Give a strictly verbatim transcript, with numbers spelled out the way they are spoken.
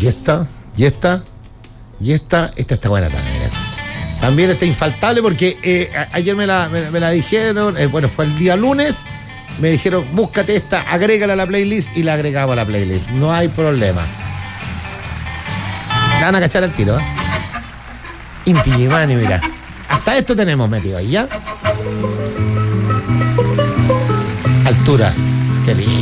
Y esta, y esta, y esta, esta está buena también. ¿eh? También está infaltable porque eh, a, ayer me la, me, me la dijeron, eh, bueno, fue el día lunes, me dijeron, búscate esta, agrégala a la playlist y la agregamos a la playlist. No hay problema. La van a cachar al tiro, ¿eh? Inti Illimani, mira. Hasta esto tenemos metido ahí, ¿ya? Alturas, qué lindo.